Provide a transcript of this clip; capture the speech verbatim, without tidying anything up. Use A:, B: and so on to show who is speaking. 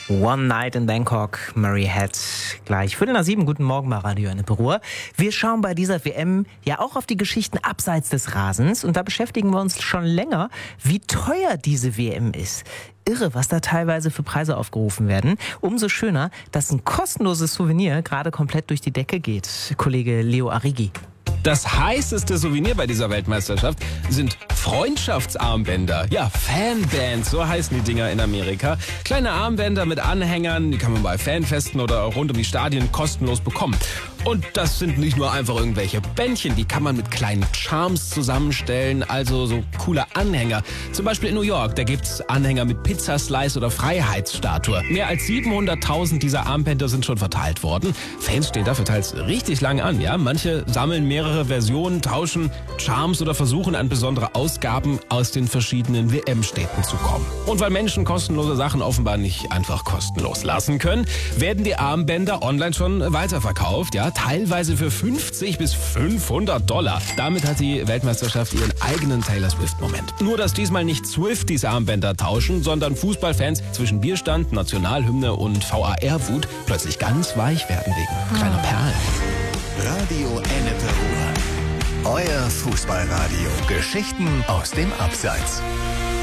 A: One Night in Bangkok, Murray Head. Gleich Viertel nach sieben, guten Morgen bei Radio Ennepe-Ruhr. Wir schauen bei dieser W M ja auch auf die Geschichten abseits des Rasens und da beschäftigen wir uns schon länger, wie teuer diese W M ist. Irre, was da teilweise für Preise aufgerufen werden. Umso schöner, dass ein kostenloses Souvenir gerade komplett durch die Decke geht. Kollege Leo Arrighi.
B: Das heißeste Souvenir bei dieser Weltmeisterschaft sind Freundschaftsarmbänder. Ja, Fanbands, so heißen die Dinger in Amerika. Kleine Armbänder mit Anhängern, die kann man bei Fanfesten oder rund um die Stadien kostenlos bekommen. Und das sind nicht nur einfach irgendwelche Bändchen, die kann man mit kleinen Charms zusammenstellen, also so coole Anhänger. Zum Beispiel in New York, da gibt's Anhänger mit Pizzaslice oder Freiheitsstatue. Mehr als siebenhunderttausend dieser Armbänder sind schon verteilt worden. Fans stehen dafür teils richtig lange an, ja. Manche sammeln mehrere Versionen, tauschen Charms oder versuchen an besondere Ausgaben aus den verschiedenen W M-Städten zu kommen. Und weil Menschen kostenlose Sachen offenbar nicht einfach kostenlos lassen können, werden die Armbänder online schon weiterverkauft, ja. Teilweise für fünfzig bis fünfhundert Dollar. Damit hat die Weltmeisterschaft ihren eigenen Taylor Swift-Moment. Nur, dass diesmal nicht Swifties Armbänder tauschen, sondern Fußballfans zwischen Bierstand, Nationalhymne und V A R-Wut plötzlich ganz weich werden wegen kleiner Perlen.
C: Radio Ennepe-Ruhr. Euer Fußballradio. Geschichten aus dem Abseits.